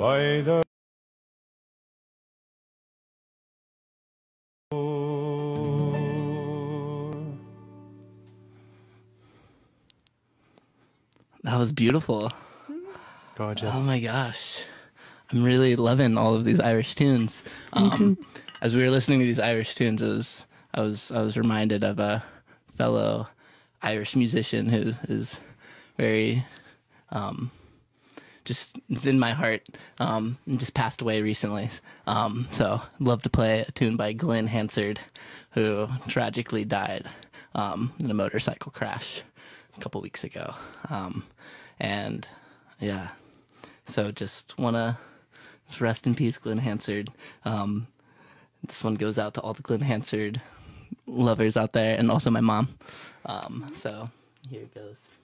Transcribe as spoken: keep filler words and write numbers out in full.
by the That was beautiful. Gorgeous. Oh my gosh. I'm really loving all of these Irish tunes. Um, as we were listening to these Irish tunes, it was, I was I was reminded of a fellow Irish musician who is very um, just is in my heart um, and just passed away recently. Um, so I'd love to play a tune by Glenn Hansard, who tragically died um, in a motorcycle crash a couple weeks ago. Um, and yeah, so just want to rest in peace, Glenn Hansard. Um, this one goes out to all the Glenn Hansard lovers out there and also my mom. Um, so here it goes.